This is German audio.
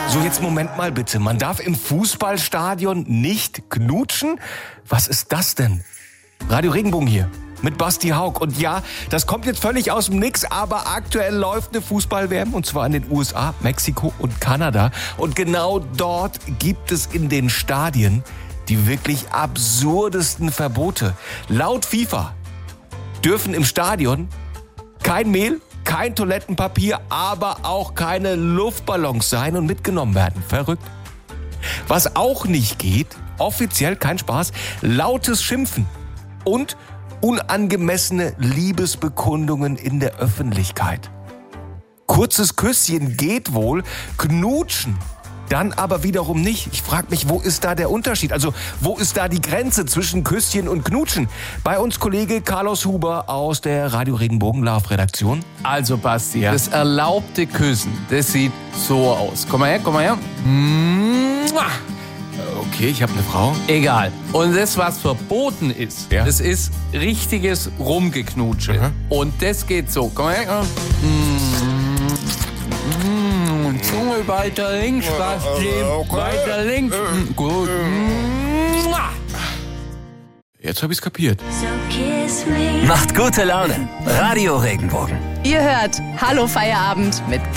So, jetzt Moment mal bitte. Man darf im Fußballstadion nicht knutschen? Was ist das denn? Radio Regenbogen hier mit Basti Haug. Und ja, das kommt jetzt völlig aus dem Nix, aber aktuell läuft eine Fußball-WM und zwar in den USA, Mexiko und Kanada. Und genau dort gibt es in den Stadien die wirklich absurdesten Verbote. Laut FIFA dürfen im Stadion kein Mehl, kein Toilettenpapier, aber auch keine Luftballons sein und mitgenommen werden. Verrückt. Was auch nicht geht, offiziell kein Spaß, lautes Schimpfen und unangemessene Liebesbekundungen in der Öffentlichkeit. Kurzes Küsschen geht wohl, knutschen dann aber wiederum nicht. Ich frage mich, wo ist da der Unterschied? Also, wo ist da die Grenze zwischen Küsschen und Knutschen? Bei uns Kollege Carlos Huber aus der Radio Regenbogen Love-Redaktion. Also, Basti, das erlaubte Küssen, das sieht so aus. Komm mal her, komm mal her. Okay, ich habe eine Frau. Egal. Und das, was verboten ist, das ist richtiges Rumgeknutsche. Mhm. Und das geht so. Komm mal her. Zunge weiter links, Basti. Weiter links. Gut. Jetzt habe ich's kapiert. Macht gute Laune. Radio Regenbogen. Ihr hört Hallo Feierabend mit